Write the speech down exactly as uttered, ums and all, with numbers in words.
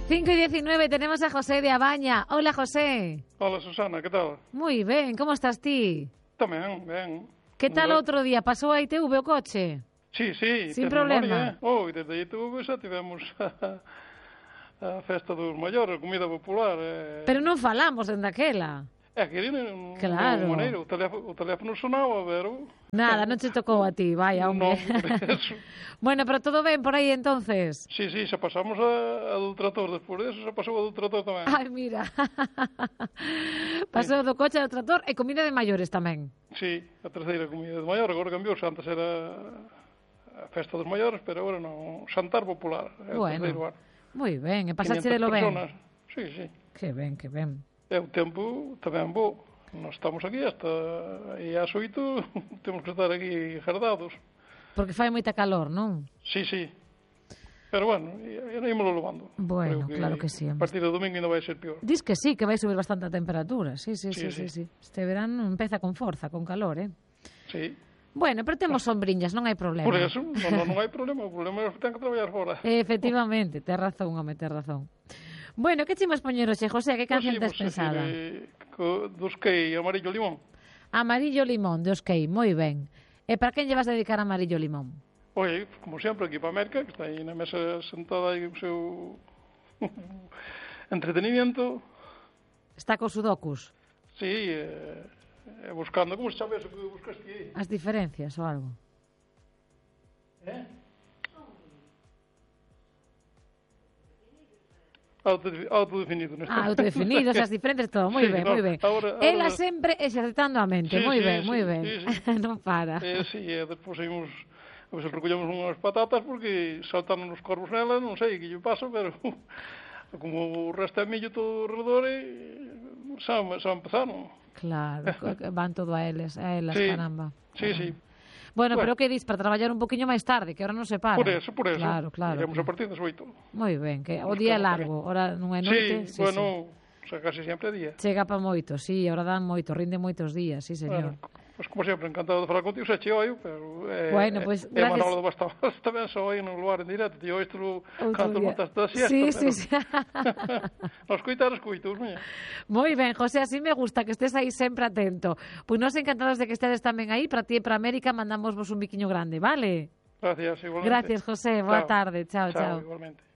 cinco y diecinueve, tenemos a José de Abaña. Hola, José. Hola, Susana, que tal? Moi ben, como estás ti? Tamén, ben. Que tal outro día? Pasou a I T V o coche? Sí, sí. Sin ten problema. memoria. Oh, e desde I T V xa tivemos a, a festa dos maiores, a comida popular. Eh. Pero non falamos dende aquela. É que non, claro. non maneiro, o teléfono, o teléfono sonaba, pero... Nada, non che tocou a ti, vaya, hombre. Non, por eso. Bueno, pero todo ben por aí entonces? Sí, sí, xa pasamos a, a do trator, despois deso xa pasou a do trator tamén. Ai, mira. Pasou do coche ao trator e comida de maiores tamén. Sí, a terceira comida de maior, agora cambiou, antes era a festa dos maiores, pero agora non, xantar popular, é o bueno, terceiro ano. Moi ben, e pasaste de lo ben. Personas. Sí, sí. Que ben, que ben. E o tempo tamén bo. Nós estamos aquí hasta e ás oito temos que estar aquí jardados. Porque fai moita calor, non? Sí, sí. Pero bueno, e non ímolo levando. Bueno, que claro que sí. A partir do domingo ainda vai ser pior. Dis que sí, que vai subir bastante a temperatura. Sí, sí, sí, sí, Sí, sí. sí. Este verano empeza con forza, con calor, eh? Sí. Bueno, pero temos sombriñas, non hai problema. Por eso, non, non hai problema. O problema é que ten que traballar fora. Efectivamente, tes razón, home, tes razón. Bueno, que chimos poñer hoxe, José? Que canción tes pues, pensada? Eh, co, dos Key, Amarillo Limón. Amarillo Limón, de Oskei, moi ben. E para quen lle vas dedicar Amarillo Limón? Oye, como sempre, aquí para América, que está aí na mesa sentada aí o seu entretenimiento. Está cos sudokus? Sí, eh, eh, buscando, como se chama eso que buscaste aí? As diferencias ou algo? Eh? Autodefinido. Ah, autodefinidos, as diferentes, todo, moi sí, ben, no, moi ben. Ahora, ahora... Ela sempre exercitando a mente, sí, moi sí, ben, sí, moi ben. Sí, sí. Non para. Eh, sí, e despois seguimos, a veces recollemos unhas patatas porque saltaron os corvos nelas, non sei que lle pasa, pero como o resto é millo todo alrededor, e xa, xa empezaron. Claro, van todo a eles, a elas, sí, caramba. Sí, sí. Bueno, bueno, pero que dis, para traballar un poquinho máis tarde, que ahora non se para. Por eso, por eso. Claro, claro. Iremos a partir das oito. Moi ben, que o día é largo, ora non é noite. Sí, sí bueno, sí. Xa casi sempre é día. Chega pa moito, sí, ora dan moito, rinde moitos días, sí, señor. Bueno, pois como sempre, encantado de falar contigo, xa che oio, pero eh, bueno, pues, é gracias. Manolo de Bastabas tamén só aí no lugar en directo, tío, isto canto montas da siesta. Sí, pero... sí, sí. Nos coitar, escoito, miña. Moi ben, José, así me gusta que estés aí sempre atento. Pois nos encantados de que estedes tamén aí, para ti e para América mandamos vos un biquiño grande, vale? Gracias, igualmente. Gracias, José, boa chao. tarde, chao, chao. Chao, igualmente.